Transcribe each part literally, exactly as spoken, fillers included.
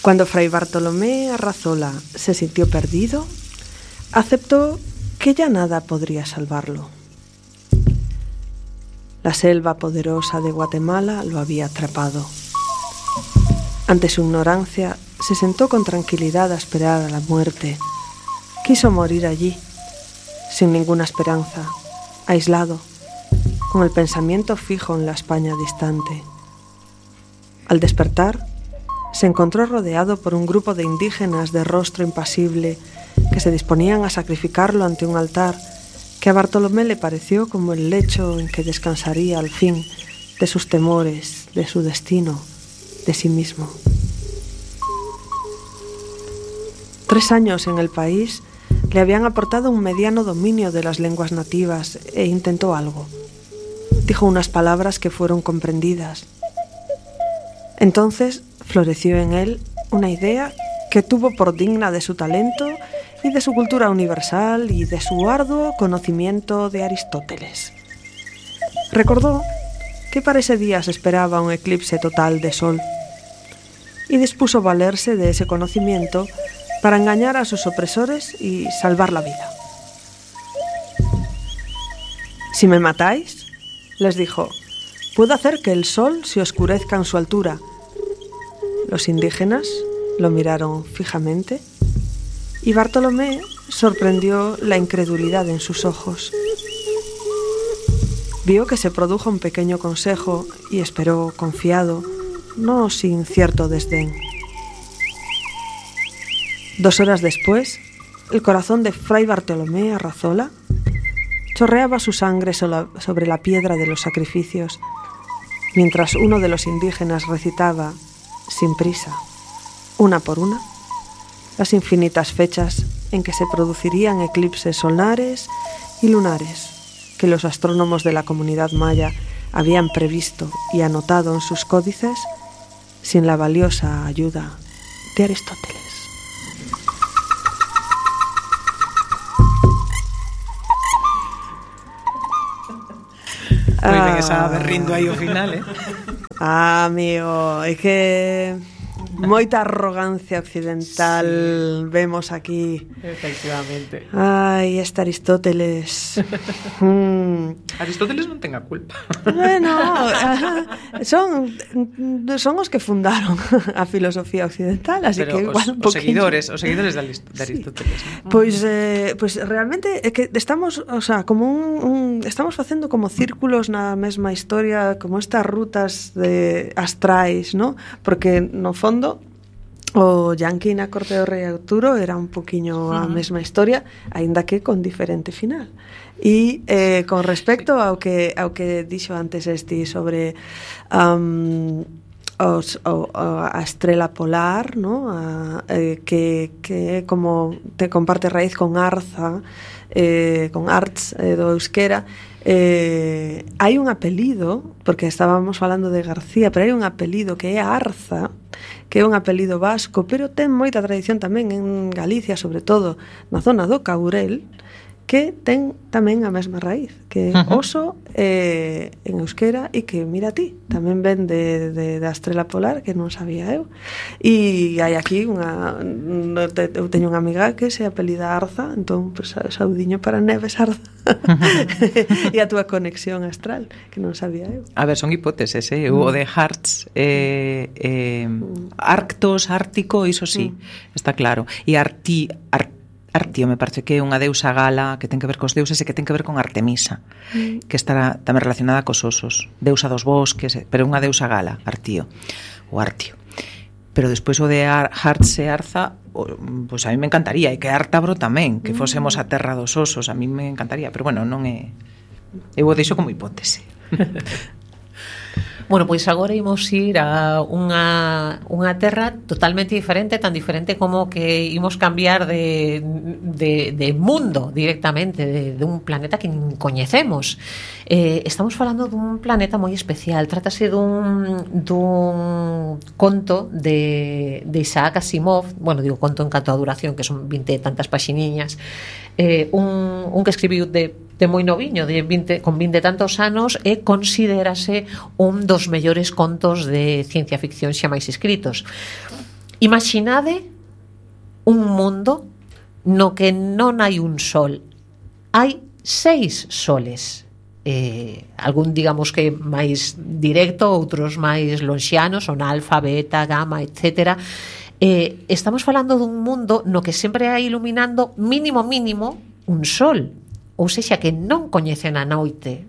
Cuando Fray Bartolomé Arrazola se sintió perdido, aceptó que ya nada podría salvarlo. La selva poderosa de Guatemala lo había atrapado. Ante su ignorancia, se sentó con tranquilidad a esperar a la muerte. Quiso morir allí, sin ninguna esperanza, aislado, con el pensamiento fijo en la España distante. Al despertar, se encontró rodeado por un grupo de indígenas de rostro impasible que se disponían a sacrificarlo ante un altar que a Bartolomé le pareció como el lecho en que descansaría al fin de sus temores, de su destino, de sí mismo. Tres años en el país le habían aportado un mediano dominio de las lenguas nativas e intentó algo. Dijo unas palabras que fueron comprendidas. Entonces floreció en él una idea que tuvo por digna de su talento y de su cultura universal y de su arduo conocimiento de Aristóteles. Recordó que para ese día se esperaba un eclipse total de sol y dispuso valerse de ese conocimiento para engañar a sus opresores y salvar la vida. «Si me matáis», les dijo, «puedo hacer que el sol se oscurezca en su altura». Los indígenas lo miraron fijamente y Bartolomé sorprendió la incredulidad en sus ojos. Vio que se produjo un pequeño consejo y esperó confiado, no sin cierto desdén. Dos horas después, el corazón de Fray Bartolomé Arrazola chorreaba su sangre sobre la piedra de los sacrificios, mientras uno de los indígenas recitaba, sin prisa, una por una, las infinitas fechas en que se producirían eclipses solares y lunares que los astrónomos de la comunidad maya habían previsto y anotado en sus códices sin la valiosa ayuda de Aristóteles. Moi ben esa berrindo aí ao final, eh? Ah, amigo, é que moita arrogancia occidental sí. Vemos aquí. Efectivamente. Ai, este Aristóteles. mm. Aristóteles non ten a culpa. Bueno, son son os que fundaron a filosofía occidental, así pero que igual os, un os poquinho. seguidores, os seguidores de, Arist- de Aristóteles. Sí. ¿No? Pois eh, pois realmente é que estamos, o sea, como un, un estamos facendo como círculos na mesma historia, como estas rutas de astrais, ¿no? Porque no fondo o Yankee na corte do rei Arturo era un poquiño a mesma historia, aínda que con diferente final. E eh, con respecto ao que ao que dixo antes este sobre um, os, o, a estrela polar, ¿no? A, eh, que que como te comparte raíz con Arza, eh, con Arts eh, do euskera. Eh, hai un apelido, porque estábamos falando de García, pero hai un apelido que é Arza, que é un apelido vasco, pero ten moita tradición tamén en Galicia, sobre todo na zona do Caurel, que ten tamén a mesma raíz, que é oso eh, en euskera, e que, mira ti, tamén ven de, de, da estrela polar, que non sabía eu. E hai aquí unha... Eu teño unha amiga que se apelida Arza, entón, pues, saudiño para Neves Arza. E a túa conexión astral, que non sabía eu. A ver, son hipóteses, eh? Mm. O de Hartz, eh, eh, mm. Arctos, Ártico, iso sí, mm. está claro. E Arti... Arti Artio, me parece que é unha deusa gala que ten que ver cos deuses e que ten que ver con Artemisa, mm. que estará tamén relacionada cos osos, deusa dos bosques, pero unha deusa gala, Artio, ou Artio. Pero despois o de Ar- Hartz e Arza, pois pues a mí me encantaría, e que Ártabro tamén, que fósemos a terra dos osos, a mí me encantaría, pero bueno, non é... Eu o deixo como hipótese. Bueno, pois agora imos ir a unha, unha terra totalmente diferente, tan diferente como que imos cambiar de, de, de mundo directamente, de, de un planeta que nin coñecemos. Eh, estamos falando dun planeta moi especial. Trátase dun, dun conto de, de Isaac Asimov, bueno, digo conto en canto a duración, que son vinte e tantas paxiniñas, eh, un, un que escribiu de de moi noviño, de vinte, con vinte tantos anos, e considérase un dos mellores contos de ciencia ficción xa máis escritos. Imaginade un mundo no que non hai un sol, hai seis soles. Eh, algún digamos que máis directo, outros máis lonxianos, son alfa, beta, gamma, etcétera. Eh, estamos falando dun mundo no que sempre hai iluminando mínimo mínimo un sol, ou sexa que non coñecen a noite.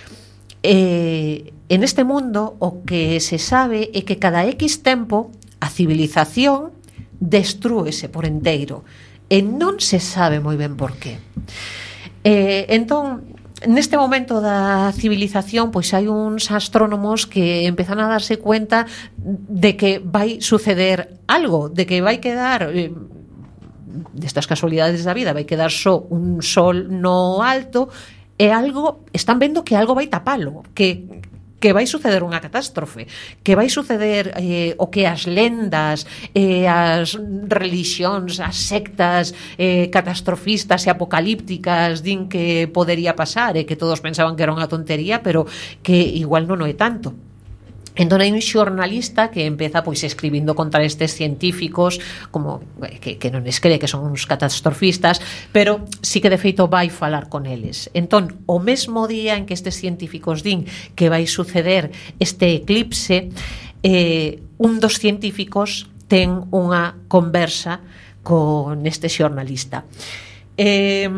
Eh, en este mundo o que se sabe é que cada X tempo a civilización destrúese por enteiro e non se sabe moi ben por qué. Eh, entón, neste momento da civilización, pois hai uns astrónomos que empezan a darse cuenta de que vai suceder algo, de que vai quedar eh, destas casualidades da vida, vai quedar só un sol no alto e algo, están vendo que algo vai tapalo, que que vai suceder unha catástrofe, que vai suceder eh, o que as lendas, eh, as religións, as sectas eh, catastrofistas e apocalípticas din que podería pasar e que todos pensaban que era unha tontería, pero que igual non o é tanto. Entón hai un xornalista que empeza pois escribindo contra estes científicos como que, que non es cree que son uns catastrofistas, pero sí que de feito vai falar con eles. Entón, o mesmo día en que estes científicos din que vai suceder este eclipse, eh, un dos científicos ten unha conversa con este xornalista. Eh,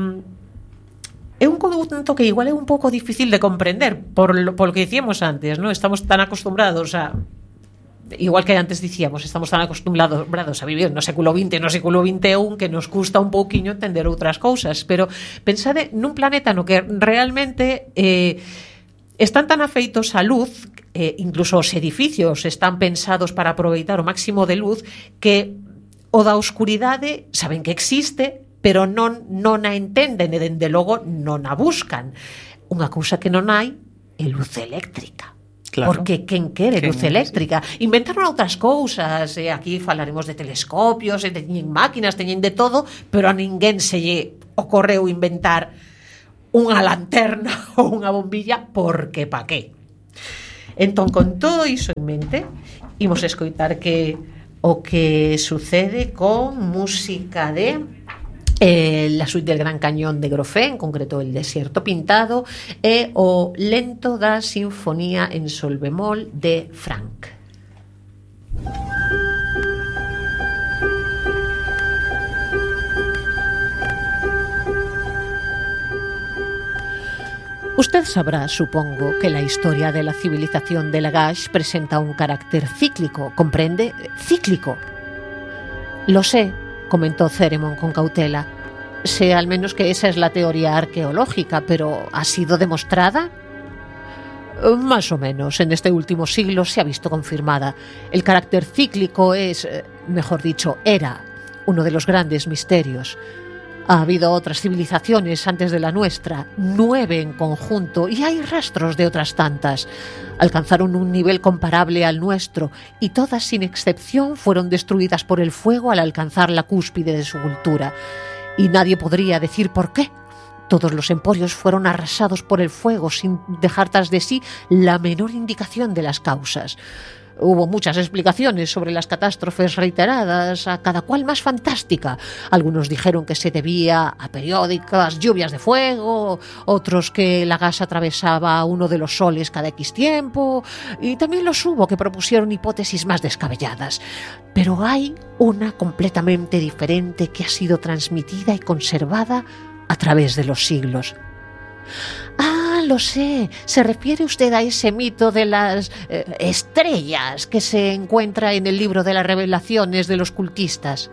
É un conjunto que igual é un pouco difícil de comprender por lo, por lo que dicíamos antes, ¿no? Estamos tan acostumbrados a, igual que antes dicíamos, estamos tan acostumbrados a vivir no século vinte, no século vinte e un, que nos custa un pouquiño entender outras cousas, pero pensade nun planeta no que realmente eh, están tan afeitos á luz, eh, incluso os edificios están pensados para aproveitar o máximo de luz, que o da oscuridade saben que existe, pero non, non a entenden e, dende logo, non a buscan. Unha cousa que non hai é luz eléctrica. Claro. Porque quen quere ¿Quen luz eléctrica? Sí. Inventaron outras cousas, e aquí falaremos de telescopios, e teñen máquinas, teñen de todo, pero a ninguén se lle ocorreu inventar unha lanterna ou unha bombilla, porque pa qué? Entón, con todo iso en mente, imos escoitar que o que sucede con música de Eh, la suite del Gran Cañón de Grofé, en concreto el Desierto Pintado, e o lento da Sinfonía en sol bemol de Franck. Usted sabrá, supongo, que la historia de la civilización de Lagash presenta un carácter cíclico, ¿comprende? Cíclico. Lo sé, comentó Ceremon con cautela. Sé al menos que esa es la teoría arqueológica, pero ¿ha sido demostrada? Más o menos. En este último siglo se ha visto confirmada. El carácter cíclico es, mejor dicho, era uno de los grandes misterios. Ha habido otras civilizaciones antes de la nuestra, nueve en conjunto, y hay rastros de otras tantas. Alcanzaron un nivel comparable al nuestro, y todas sin excepción fueron destruidas por el fuego al alcanzar la cúspide de su cultura. Y nadie podría decir por qué. Todos los emporios fueron arrasados por el fuego sin dejar tras de sí la menor indicación de las causas. Hubo muchas explicaciones sobre las catástrofes reiteradas, a cada cual más fantástica. Algunos dijeron que se debía a periódicas lluvias de fuego, otros que la gas atravesaba uno de los soles cada X tiempo, y también los hubo que propusieron hipótesis más descabelladas. Pero hay una completamente diferente que ha sido transmitida y conservada a través de los siglos. Ah, lo sé. Se refiere usted a ese mito de las eh, estrellas que se encuentra en el libro de las revelaciones de los cultistas.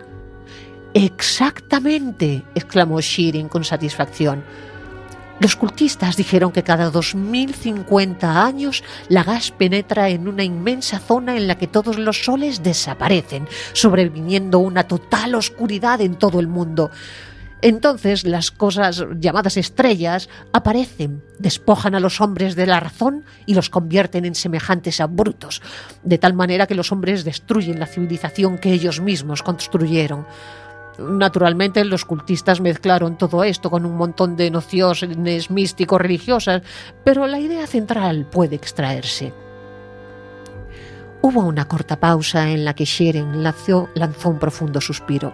Exactamente, exclamó Shirin con satisfacción. Los cultistas dijeron que cada dos mil cincuenta años la gas penetra en una inmensa zona en la que todos los soles desaparecen, sobreviniendo una total oscuridad en todo el mundo. Entonces las cosas llamadas estrellas aparecen, despojan a los hombres de la razón y los convierten en semejantes a brutos, de tal manera que los hombres destruyen la civilización que ellos mismos construyeron. Naturalmente, los cultistas mezclaron todo esto con un montón de nociones místico-religiosas, pero la idea central puede extraerse. Hubo una corta pausa en la que Sherin lanzó, lanzó un profundo suspiro.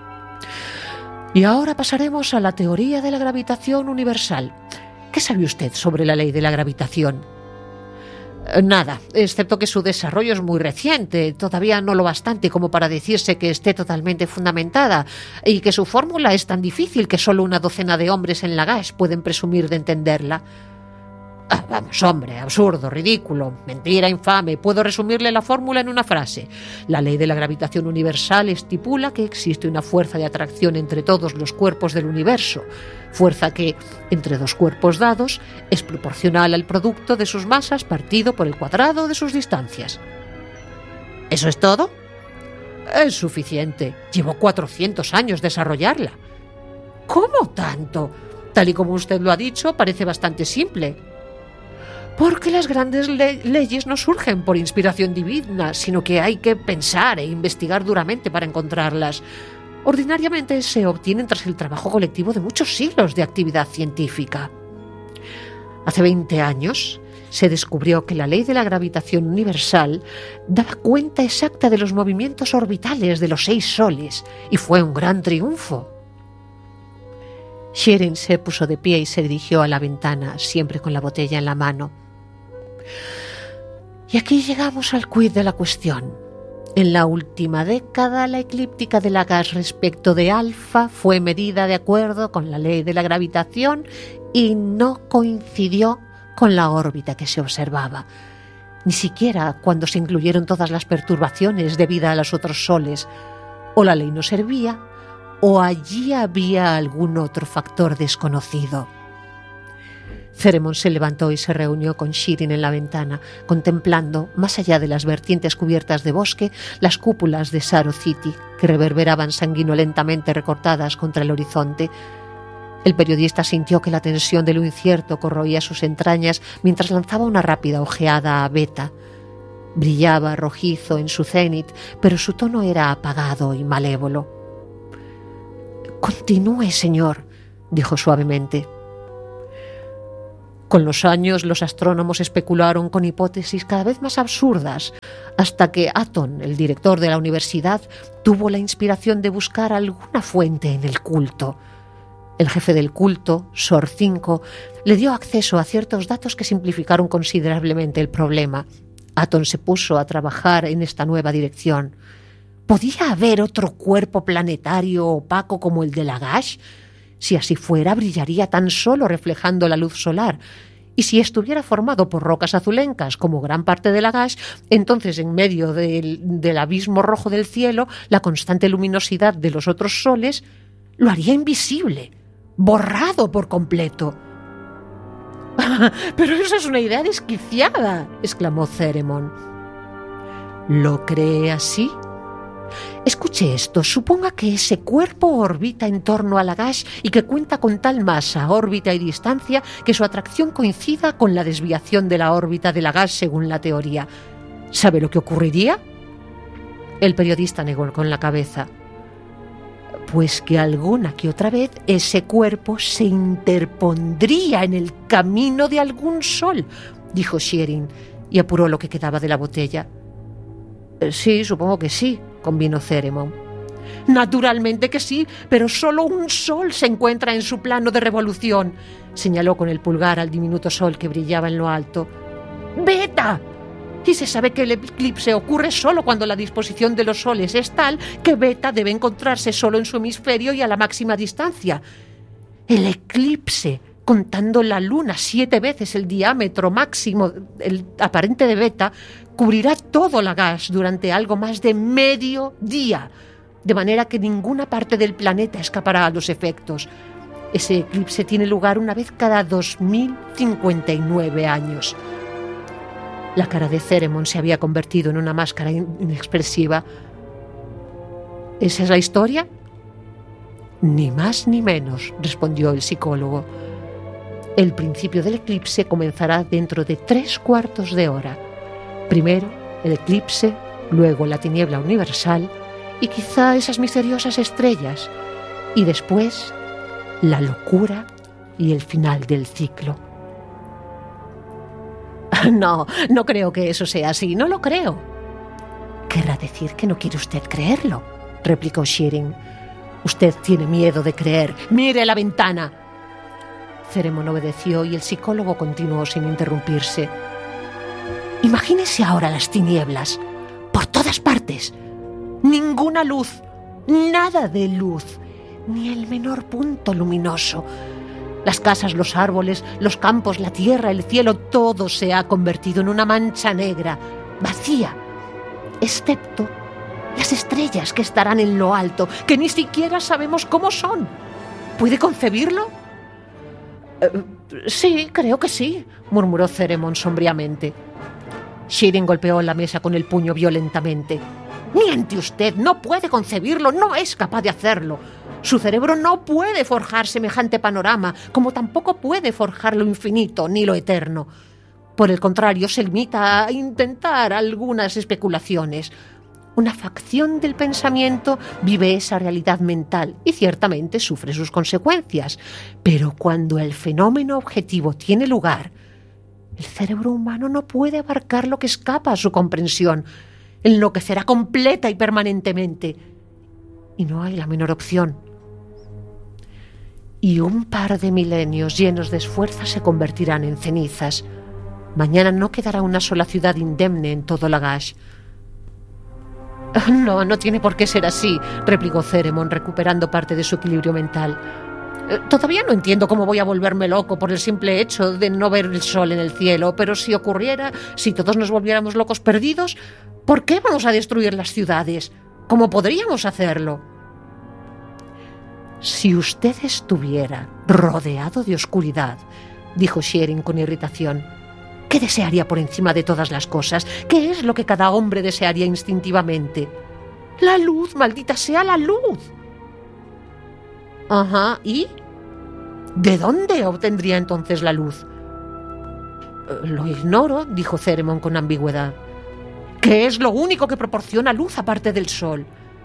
Y ahora pasaremos a la teoría de la gravitación universal. ¿Qué sabe usted sobre la ley de la gravitación? Nada, excepto que su desarrollo es muy reciente, todavía no lo bastante como para decirse que esté totalmente fundamentada, y que su fórmula es tan difícil que solo una docena de hombres en Lagash pueden presumir de entenderla. Ah, vamos, hombre, absurdo, ridículo, mentira infame. Puedo resumirle la fórmula en una frase. La ley de la gravitación universal estipula que existe una fuerza de atracción entre todos los cuerpos del universo, fuerza que, entre dos cuerpos dados, es proporcional al producto de sus masas partido por el cuadrado de sus distancias. ¿Eso es todo? Es suficiente. Llevó cuatrocientos años desarrollarla. ¿Cómo tanto? Tal y como usted lo ha dicho, parece bastante simple. Porque las grandes le- leyes no surgen por inspiración divina, sino que hay que pensar e investigar duramente para encontrarlas. Ordinariamente se obtienen tras el trabajo colectivo de muchos siglos de actividad científica. Hace veinte años se descubrió que la ley de la gravitación universal daba cuenta exacta de los movimientos orbitales de los seis soles, y fue un gran triunfo. Sherin se puso de pie y se dirigió a la ventana, siempre con la botella en la mano. Y aquí llegamos al quid de la cuestión. En la última década, la eclíptica de Lagash respecto de Alfa fue medida de acuerdo con la ley de la gravitación y no coincidió con la órbita que se observaba, ni siquiera cuando se incluyeron todas las perturbaciones debidas a los otros soles. O la ley no servía, o allí había algún otro factor desconocido. Ceremon se levantó y se reunió con Sherin en la ventana, contemplando, más allá de las vertientes cubiertas de bosque, las cúpulas de Saro City, que reverberaban sanguinolentamente recortadas contra el horizonte. El periodista sintió que la tensión de lo incierto corroía sus entrañas mientras lanzaba una rápida ojeada a Beta. Brillaba rojizo en su cenit, pero su tono era apagado y malévolo. «Continúe, señor», dijo suavemente. Con los años, los astrónomos especularon con hipótesis cada vez más absurdas, hasta que Aton, el director de la universidad, tuvo la inspiración de buscar alguna fuente en el culto. El jefe del culto, Sor cinco, le dio acceso a ciertos datos que simplificaron considerablemente el problema. Aton se puso a trabajar en esta nueva dirección. ¿Podía haber otro cuerpo planetario opaco como el de Lagash? Si así fuera, brillaría tan solo reflejando la luz solar. Y si estuviera formado por rocas azulencas, como gran parte de Lagash, entonces en medio del, del abismo rojo del cielo, la constante luminosidad de los otros soles lo haría invisible, borrado por completo. «Pero eso es una idea desquiciada», exclamó Ceremon. «¿Lo cree así? Escuche esto, suponga que ese cuerpo orbita en torno a Lagash y que cuenta con tal masa, órbita y distancia que su atracción coincida con la desviación de la órbita de Lagash según la teoría. ¿Sabe lo que ocurriría?» El periodista negó con la cabeza. «Pues que alguna que otra vez ese cuerpo se interpondría en el camino de algún sol», dijo Sherin, y apuró lo que quedaba de la botella. «Sí, supongo que sí», convino Ceremon. «Naturalmente que sí, pero solo un sol se encuentra en su plano de revolución», señaló con el pulgar al diminuto sol que brillaba en lo alto. «¡Beta! Y se sabe que el eclipse ocurre solo cuando la disposición de los soles es tal que Beta debe encontrarse solo en su hemisferio y a la máxima distancia. El eclipse, contando la luna siete veces el diámetro máximo el aparente de Beta, cubrirá todo Lagash durante algo más de medio día, de manera que ninguna parte del planeta escapará a los efectos. Ese eclipse tiene lugar una vez cada dos mil cincuenta y nueve años». La cara de Ceremon se había convertido en una máscara inexpresiva. ¿Esa es la historia? «Ni más ni menos», respondió el psicólogo. «El principio del eclipse comenzará dentro de tres cuartos de hora. Primero el eclipse, luego la tiniebla universal y quizá esas misteriosas estrellas, y después la locura y el final del ciclo». «No, no creo que eso sea así, no lo creo». Querrá decir que no quiere usted creerlo, replicó Shearing. Usted tiene miedo de creer. ¡Mire la ventana! Ceremon obedeció y el psicólogo continuó sin interrumpirse. Imagínese ahora las tinieblas, por todas partes. Ninguna luz, nada de luz, ni el menor punto luminoso. Las casas, los árboles, los campos, la tierra, el cielo, todo se ha convertido en una mancha negra, vacía, excepto las estrellas que estarán en lo alto, que ni siquiera sabemos cómo son. ¿Puede concebirlo? Eh, sí, creo que sí, murmuró Ceremon sombríamente. Shearing golpeó la mesa con el puño violentamente. Miente usted, no puede concebirlo, no es capaz de hacerlo. Su cerebro no puede forjar semejante panorama, como tampoco puede forjar lo infinito ni lo eterno. Por el contrario, se limita a intentar algunas especulaciones. Una facción del pensamiento vive esa realidad mental y ciertamente sufre sus consecuencias. Pero cuando el fenómeno objetivo tiene lugar, el cerebro humano no puede abarcar lo que escapa a su comprensión. Enloquecerá completa y permanentemente. Y no hay la menor opción. Y un par de milenios llenos de esfuerzo se convertirán en cenizas. Mañana no quedará una sola ciudad indemne en todo Lagash. No, no tiene por qué ser así, replicó Ceremon, recuperando parte de su equilibrio mental. Todavía no entiendo cómo voy a volverme loco por el simple hecho de no ver el sol en el cielo, pero si ocurriera, si todos nos volviéramos locos perdidos, ¿por qué vamos a destruir las ciudades? ¿Cómo podríamos hacerlo? Si usted estuviera rodeado de oscuridad, dijo Shearing con irritación, ¿qué desearía por encima de todas las cosas? ¿Qué es lo que cada hombre desearía instintivamente? La luz, maldita sea la luz. Ajá, ¿y? ¿De dónde obtendría entonces la luz? Lo ignoro, dijo Ceremon con ambigüedad. ¿Qué es lo único que proporciona luz aparte del sol?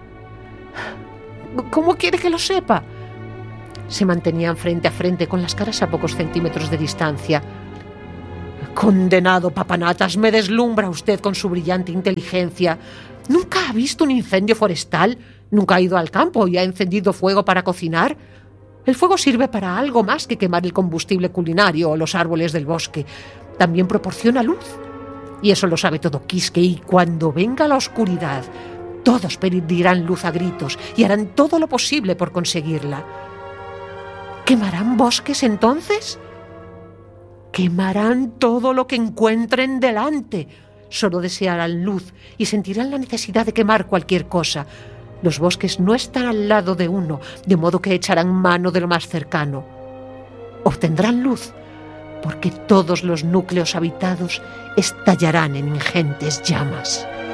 ¿Cómo quiere que lo sepa? Se mantenían frente a frente con las caras a pocos centímetros de distancia. Condenado papanatas, me deslumbra usted con su brillante inteligencia. ¿Nunca ha visto un incendio forestal? ¿Nunca ha ido al campo y ha encendido fuego para cocinar? El fuego sirve para algo más que quemar el combustible culinario o los árboles del bosque. También proporciona luz. Y eso lo sabe todo Kiske, y cuando venga la oscuridad, todos pedirán luz a gritos y harán todo lo posible por conseguirla. ¿Quemarán bosques entonces? Quemarán todo lo que encuentren delante. Solo desearán luz y sentirán la necesidad de quemar cualquier cosa. Los bosques no están al lado de uno, de modo que echarán mano de lo más cercano. Obtendrán luz, porque todos los núcleos habitados estallarán en ingentes llamas.